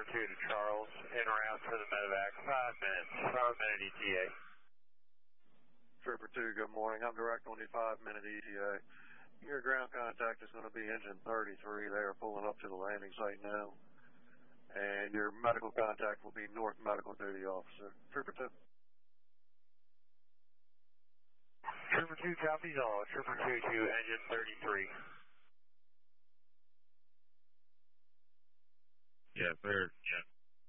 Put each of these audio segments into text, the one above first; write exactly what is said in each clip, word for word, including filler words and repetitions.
two to Charles, en route to the medevac, five minutes, five minute E T A. Trooper two, good morning. I'm direct on the five minute E T A. Your ground contact is going to be engine thirty-three. They are pulling up to the landing site now. And your medical contact will be North Medical Duty Officer. Trooper two. Trooper two copies all. Trooper two to engine thirty-three. Yes, sir. Yes.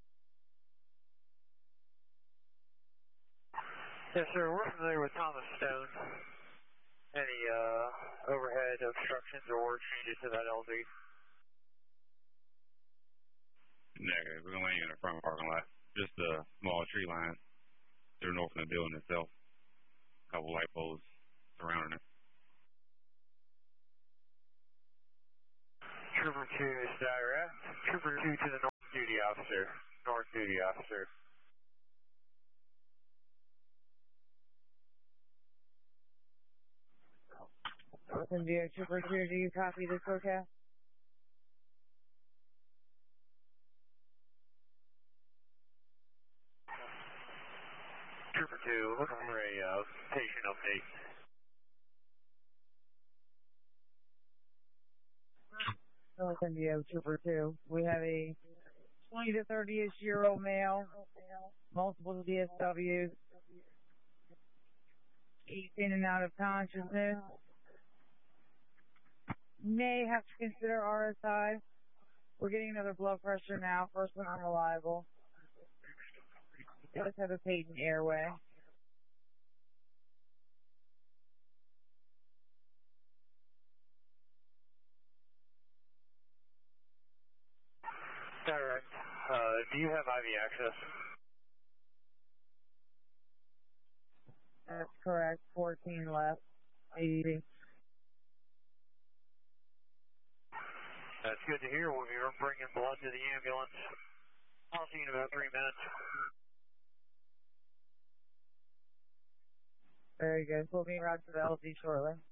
Yes, sir. We're familiar with Thomas Stone. Any uh, overhead obstructions or changes to that L Z? Negative. We're laying in the front parking lot. Just a small tree line to the north of the building itself. A couple light poles surrounding it. Trooper two is direct. Trooper two to the North Duty Officer. North Duty Officer. Listen, dear Trooper two, do you copy this forecast? Trooper two, looking for a uh, patient update. Listen, dear Trooper two, we have a twenty to thirty-ish year old male, multiple D S Ws, he's in and out of consciousness. May have to consider R S I. We're getting another blood pressure now. First one unreliable. Does have a patent airway. Direct. Uh, do you have I V access? That's correct. fourteen left. eighty. That's good to hear. We'll be bringing blood to the ambulance. I'll see you in about three minutes. Very good. We'll be around to the L Z shortly.